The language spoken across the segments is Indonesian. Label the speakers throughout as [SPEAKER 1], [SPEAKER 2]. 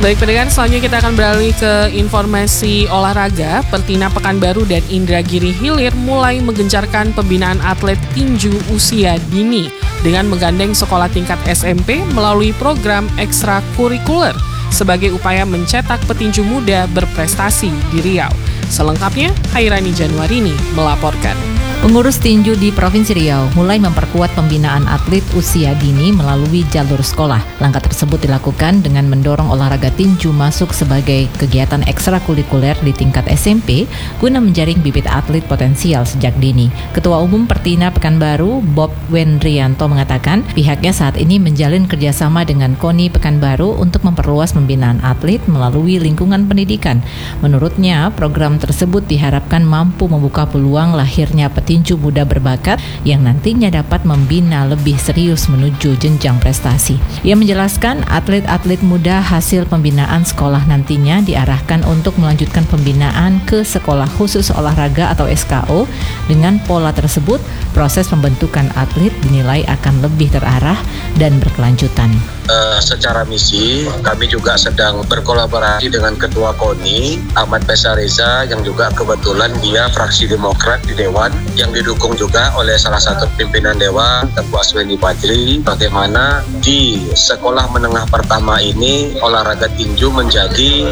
[SPEAKER 1] Baik pendengar, selanjutnya kita akan beralih ke informasi olahraga. Pertina Pekanbaru dan Indragiri Hilir mulai menggencarkan pembinaan atlet tinju usia dini dengan menggandeng sekolah tingkat SMP melalui program ekstrakurikuler sebagai upaya mencetak petinju muda berprestasi di Riau. Selengkapnya, Hairani Januarini melaporkan.
[SPEAKER 2] Pengurus tinju di Provinsi Riau mulai memperkuat pembinaan atlet usia dini melalui jalur sekolah. Langkah tersebut dilakukan dengan mendorong olahraga tinju masuk sebagai kegiatan ekstrakurikuler di tingkat SMP guna menjaring bibit atlet potensial sejak dini. Ketua Umum Pertina Pekanbaru, Bob Wendrianto mengatakan pihaknya saat ini menjalin kerjasama dengan KONI Pekanbaru untuk memperluas pembinaan atlet melalui lingkungan pendidikan. Menurutnya, program tersebut diharapkan mampu membuka peluang lahirnya petinju muda berbakat yang nantinya dapat membina lebih serius menuju jenjang prestasi. Ia menjelaskan atlet-atlet muda hasil pembinaan sekolah nantinya diarahkan untuk melanjutkan pembinaan ke sekolah khusus olahraga atau SKO. Dengan pola tersebut, proses pembentukan atlet dinilai akan lebih terarah dan berkelanjutan.
[SPEAKER 3] Secara misi, kami juga sedang berkolaborasi dengan Ketua KONI, Ahmad Faisal Reza, yang juga kebetulan dia fraksi Demokrat di Dewan, yang didukung juga oleh salah satu pimpinan Dewan, Teguh Aswini Badri, bagaimana di sekolah menengah pertama ini olahraga tinju menjadi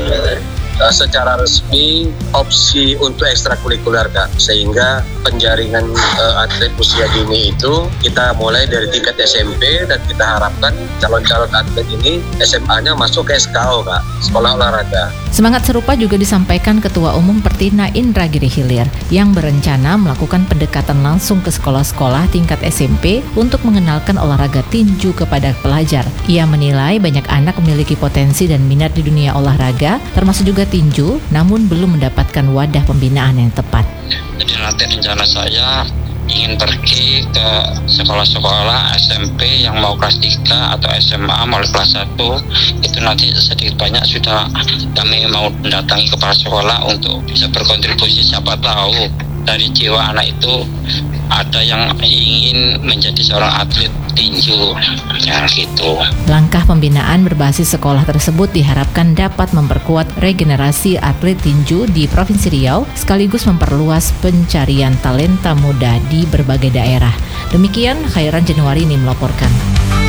[SPEAKER 3] secara resmi opsi untuk ekstrakurikuler, Kak. Sehingga penjaringan atlet usia dini itu kita mulai dari tingkat SMP dan kita harapkan calon-calon atlet ini SMA-nya masuk ke SKO, Kak, sekolah olahraga.
[SPEAKER 2] Semangat serupa juga disampaikan Ketua Umum Pertina Indragiri Hilir yang berencana melakukan pendekatan langsung ke sekolah-sekolah tingkat SMP untuk mengenalkan olahraga tinju kepada pelajar. Ia menilai banyak anak memiliki potensi dan minat di dunia olahraga, termasuk juga tinju, namun belum mendapatkan wadah pembinaan yang tepat.
[SPEAKER 4] Jadi nanti rencana saya ingin pergi ke sekolah-sekolah SMP yang mau kelas 3 atau SMA mau kelas 1, itu nanti sedikit banyak sudah kami mau mendatangi kepala sekolah untuk bisa berkontribusi. Siapa tahu dari jiwa anak itu ada yang ingin menjadi seorang atlet tinju, ya gitu.
[SPEAKER 2] Langkah pembinaan berbasis sekolah tersebut diharapkan dapat memperkuat regenerasi atlet tinju di Provinsi Riau, sekaligus memperluas pencarian talenta muda di berbagai daerah. Demikian, Khairan Januarini melaporkan.